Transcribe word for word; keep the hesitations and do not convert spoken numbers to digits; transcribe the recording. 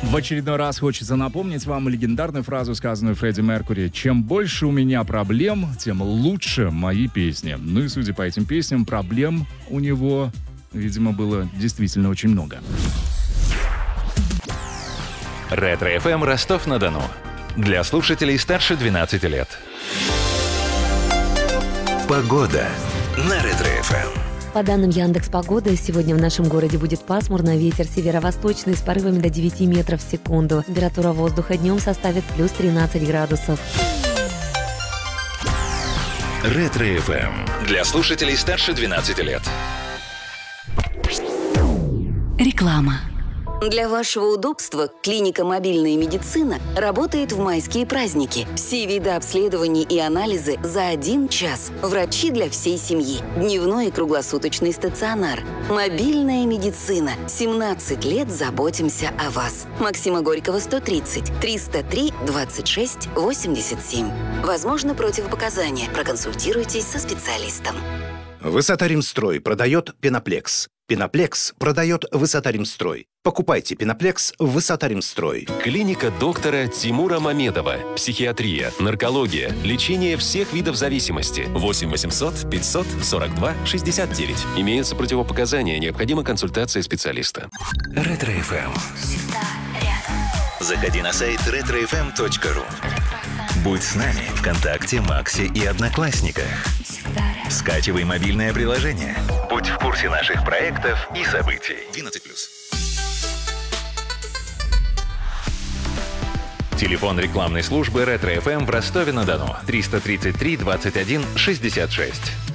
В очередной раз хочется напомнить вам легендарную фразу, сказанную Фредди Меркьюри: «Чем больше у меня проблем, тем лучше мои песни». Ну и судя по этим песням, проблем у него, видимо, было действительно очень много. Ретро-эф эм Ростов-на-Дону. Для слушателей старше двенадцати лет. Погода на Ретро-эф эм. По данным Яндекс.Погоды, сегодня в нашем городе будет пасмурно, ветер северо-восточный с порывами до девяти метров в секунду. Температура воздуха днем составит плюс тринадцать градусов. Ретро-эф эм. Для слушателей старше двенадцати лет. Реклама. Для вашего удобства клиника «Мобильная медицина» работает в майские праздники. Все виды обследований и анализы за один час. Врачи для всей семьи. Дневной и круглосуточный стационар. «Мобильная медицина». семнадцать лет заботимся о вас. Максима Горького, сто тридцать, триста три двадцать шесть восемьдесят семь. Возможно, противопоказания. Проконсультируйтесь со специалистом. Высота-Римстрой продает Пеноплекс. Пеноплекс продает Высота-Римстрой. Покупайте Пеноплекс в Высота-Римстрой. Клиника доктора Тимура Мамедова. Психиатрия, наркология, лечение всех видов зависимости. восемь восемьсот пятьсот сорок два шестьдесят девять. Имеются противопоказания, необходима консультация специалиста. Ретро-эф эм. Всегда рядом. Заходи на сайт ретро эф эм точка ру. Будь с нами ВКонтакте, Максе и Одноклассниках. Всегда рядом. Скачивай мобильное приложение. Будь в курсе наших проектов и событий. двенадцать плюс. Телефон рекламной службы Ретро-эф эм в Ростове-на-Дону. триста тридцать три двадцать один шестьдесят шесть.